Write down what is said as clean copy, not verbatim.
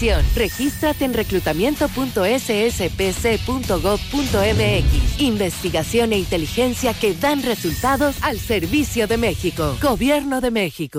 Regístrate en reclutamiento.sspc.gov.mx. Investigación e inteligencia que dan resultados al servicio de México. Gobierno de México.